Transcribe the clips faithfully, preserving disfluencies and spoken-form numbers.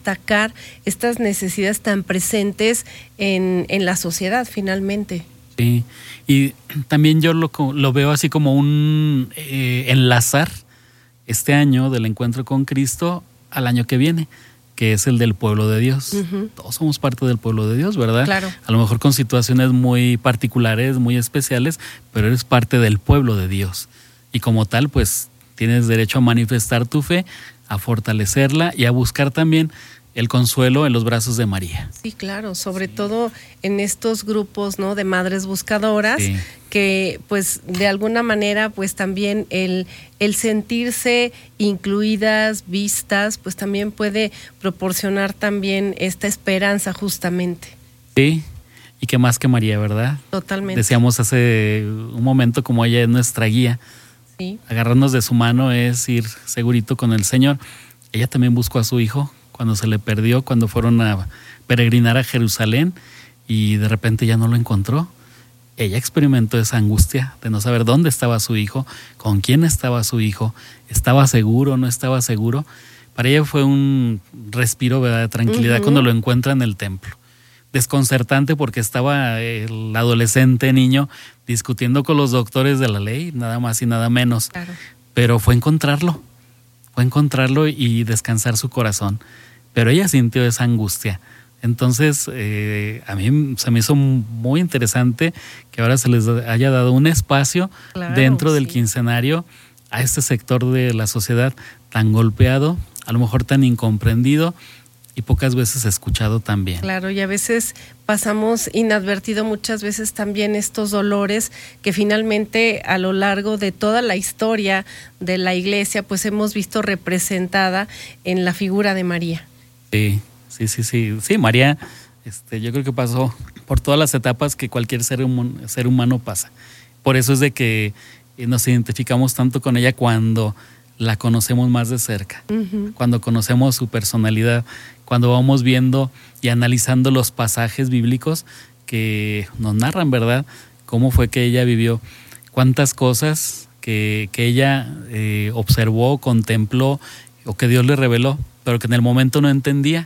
destacar estas necesidades tan presentes en, en la sociedad finalmente. Sí, y también yo lo, lo veo así como un eh, enlazar este año del encuentro con Cristo al año que viene, que es el del pueblo de Dios. Uh-huh. Todos somos parte del pueblo de Dios, ¿verdad? Claro. A lo mejor con situaciones muy particulares, muy especiales, pero eres parte del pueblo de Dios. Y como tal, pues tienes derecho a manifestar tu fe, a fortalecerla y a buscar también el consuelo en los brazos de María. Sí, claro, sobre sí. todo en estos grupos, ¿no?, de madres buscadoras, sí. que pues de alguna manera pues también el, el sentirse incluidas, vistas, pues también puede proporcionar también esta esperanza justamente. Sí, y que más que María, ¿verdad? Totalmente. Decíamos hace un momento como ella es nuestra guía. Sí. Agarrarnos de su mano es ir segurito con el Señor. Ella también buscó a su hijo cuando se le perdió, cuando fueron a peregrinar a Jerusalén y de repente ya no lo encontró. Ella experimentó esa angustia de no saber dónde estaba su hijo, con quién estaba su hijo, estaba seguro, no estaba seguro. Para ella fue un respiro, ¿verdad?, de tranquilidad uh-huh. cuando lo encuentra en el templo. Desconcertante porque estaba el adolescente niño discutiendo con los doctores de la ley, nada más y nada menos. Claro. Pero fue encontrarlo, fue encontrarlo y descansar su corazón. Pero ella sintió esa angustia. Entonces, eh, a mí se me hizo muy interesante que ahora se les haya dado un espacio claro, dentro sí. del quincenario a este sector de la sociedad tan golpeado, a lo mejor tan incomprendido y pocas veces escuchado también. Claro, y a veces pasamos inadvertido muchas veces también estos dolores que finalmente a lo largo de toda la historia de la iglesia pues hemos visto representada en la figura de María. Sí, sí, sí, sí. Sí, María, este, yo creo que pasó por todas las etapas que cualquier ser, hum- ser humano pasa. Por eso es de que nos identificamos tanto con ella cuando la conocemos más de cerca, uh-huh. cuando conocemos su personalidad, cuando vamos viendo y analizando los pasajes bíblicos que nos narran, ¿verdad?, cómo fue que ella vivió, cuántas cosas que, que ella eh, observó, contempló o que Dios le reveló, pero que en el momento no entendía.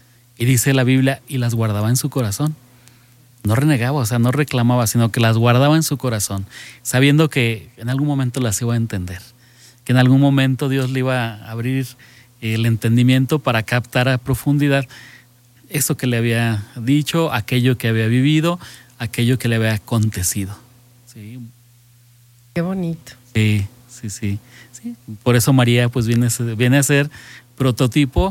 Y dice la Biblia, y las guardaba en su corazón. No renegaba, o sea, no reclamaba, sino que las guardaba en su corazón, sabiendo que en algún momento las iba a entender, que en algún momento Dios le iba a abrir el entendimiento para captar a profundidad eso que le había dicho, aquello que había vivido, aquello que le había acontecido. Sí. Qué bonito. Sí, sí, sí. sí. Por eso María pues viene, viene a ser prototipo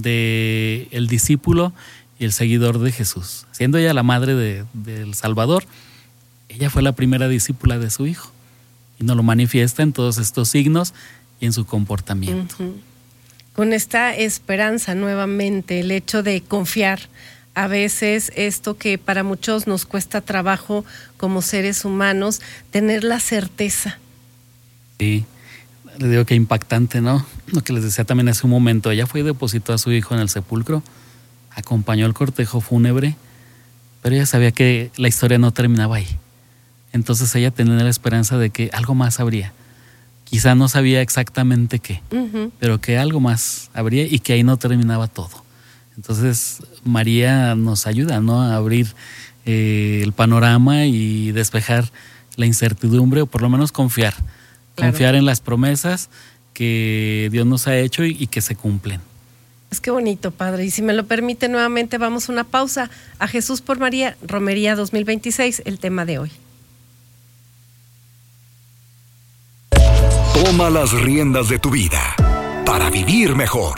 de el discípulo y el seguidor de Jesús. Siendo ella la madre de, del Salvador, ella fue la primera discípula de su hijo y nos lo manifiesta en todos estos signos y en su comportamiento. Uh-huh. Con esta esperanza nuevamente, el hecho de confiar, a veces esto que para muchos nos cuesta trabajo como seres humanos, tener la certeza. Sí, les digo que impactante, ¿no? Lo que les decía también hace un momento, ella fue y depositó a su hijo en el sepulcro, acompañó el cortejo fúnebre, pero ella sabía que la historia no terminaba ahí. Entonces ella tenía la esperanza de que algo más habría. Quizá no sabía exactamente qué, uh-huh. pero que algo más habría y que ahí no terminaba todo. Entonces María nos ayuda, ¿no?, a abrir eh, el panorama y despejar la incertidumbre, o por lo menos confiar. Claro. Confiar en las promesas que Dios nos ha hecho y, y que se cumplen. Es que bonito, padre. Y si me lo permite, nuevamente vamos a una pausa. A Jesús por María, Romería dos mil veintiséis, el tema de hoy. Toma las riendas de tu vida para vivir mejor.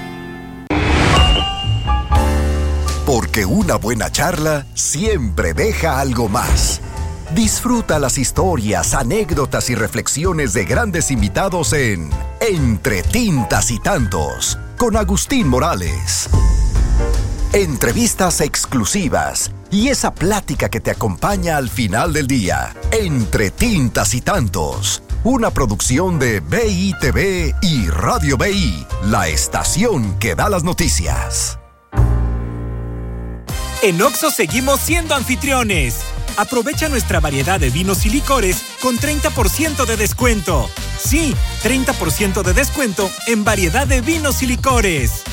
Porque una buena charla siempre deja algo más. Disfruta las historias, anécdotas y reflexiones de grandes invitados en Entre Tintas y Tantos, con Agustín Morales. Entrevistas exclusivas y esa plática que te acompaña al final del día. Entre Tintas y Tantos. Una producción de B I T V y Radio B I, la estación que da las noticias. En Oxxo seguimos siendo anfitriones. Aprovecha nuestra variedad de vinos y licores con treinta por ciento de descuento. Sí, treinta por ciento de descuento en variedad de vinos y licores.